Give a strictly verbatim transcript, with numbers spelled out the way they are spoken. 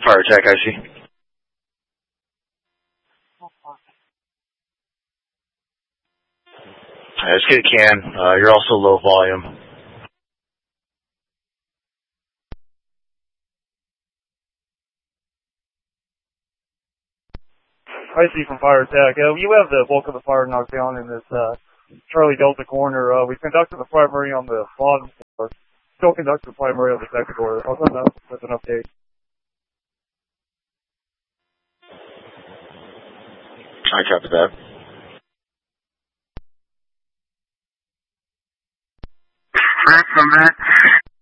Fire attack, I see. Uh, let's get a can. Uh, you're also low volume. I see from Fire Attack. Uh, you have the bulk of the fire knocked down in this uh, Charlie Delta corner. Uh, we conducted the primary on the bottom floor. Still conducting the primary on the second floor. I'll send that with an update. I copy that. Track from that.